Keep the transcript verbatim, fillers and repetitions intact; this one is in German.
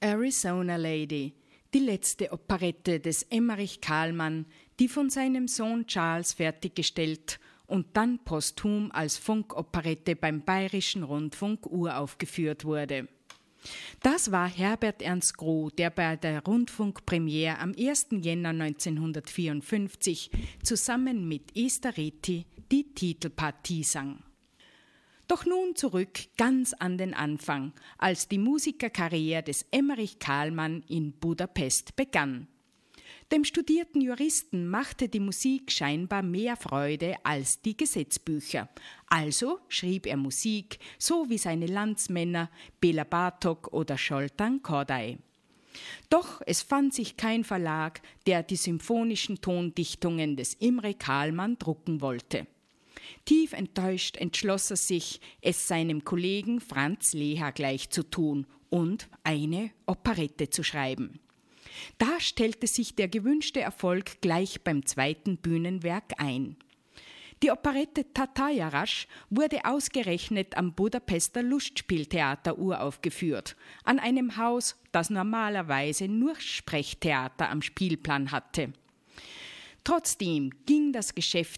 Arizona Lady, die letzte Operette des Emmerich Kahlmann, die von seinem Sohn Charles fertiggestellt und dann posthum als Funkoperette beim Bayerischen Rundfunk uraufgeführt wurde. Das war Herbert Ernst Groh, der bei der Rundfunkpremiere am ersten Jänner neunzehnhundertvierundfünfzig zusammen mit Esther Reti die Titelpartie sang. Doch nun zurück ganz an den Anfang, als die Musikerkarriere des Emmerich Kahlmann in Budapest begann. Dem studierten Juristen machte die Musik scheinbar mehr Freude als die Gesetzbücher. Also schrieb er Musik, so wie seine Landsmänner Bela Bartok oder Zoltán Kodály. Doch es fand sich kein Verlag, der die symphonischen Tondichtungen des Imre Kahlmann drucken wollte. Tief enttäuscht entschloss er sich, es seinem Kollegen Franz Leha gleich zu tun und eine Operette zu schreiben. Da stellte sich der gewünschte Erfolg gleich beim zweiten Bühnenwerk ein. Die Operette Tatárjárás wurde ausgerechnet am Budapester Lustspieltheater uraufgeführt, an einem Haus, das normalerweise nur Sprechtheater am Spielplan hatte. Trotzdem ging das Geschäft